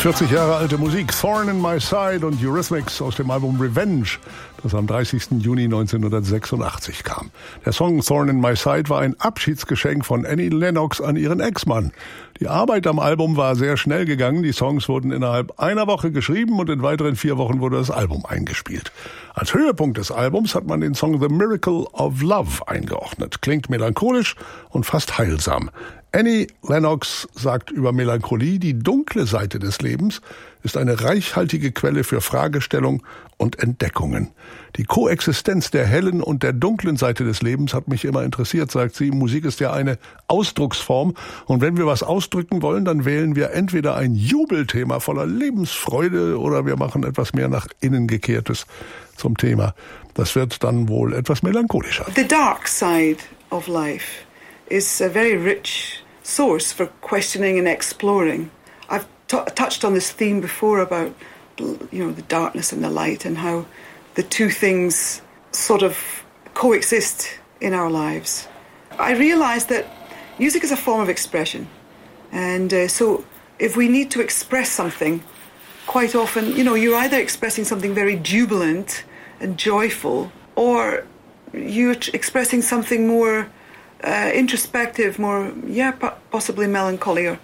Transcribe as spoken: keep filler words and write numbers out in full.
vierzig Jahre alte Musik, Thorn in My Side und Eurythmics aus dem Album Revenge, das am dreißigsten Juni neunzehnhundertsechsundachtzig kam. Der Song Thorn in My Side war ein Abschiedsgeschenk von Annie Lennox an ihren Ex-Mann. Die Arbeit am Album war sehr schnell gegangen, die Songs wurden innerhalb einer Woche geschrieben und in weiteren vier Wochen wurde das Album eingespielt. Als Höhepunkt des Albums hat man den Song The Miracle of Love eingeordnet. Klingt melancholisch und fast heilsam. Annie Lennox sagt über Melancholie, die dunkle Seite des Lebens ist eine reichhaltige Quelle für Fragestellung und Entdeckungen. Die Koexistenz der hellen und der dunklen Seite des Lebens hat mich immer interessiert, sagt sie. Musik ist ja eine Ausdrucksform und wenn wir was ausdrücken wollen, dann wählen wir entweder ein Jubelthema voller Lebensfreude oder wir machen etwas mehr nach innen gekehrtes zum Thema. Das wird dann wohl etwas melancholischer. The dark side of life is a very rich source for questioning and exploring. I've t- touched on this theme before about, you know, the darkness and the light and how the two things sort of coexist in our lives. I realised that music is a form of expression, and uh, so if we need to express something, quite often, you know, you're either expressing something very jubilant and joyful, or you're expressing something more Uh, introspective, more, yeah, possibly melancholy or